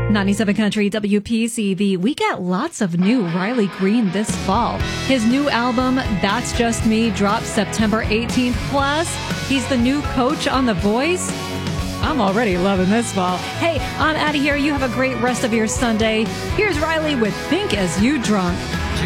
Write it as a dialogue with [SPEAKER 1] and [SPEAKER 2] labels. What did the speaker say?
[SPEAKER 1] 97 Country WPCV. We get lots of new Riley Green this fall. His new album, That's Just Me, drops September 18th. Plus, he's the new coach on The Voice. I'm already loving this fall. Hey, I'm out of here. You have a great rest of your Sunday. Here's Riley with Think As You Drunk.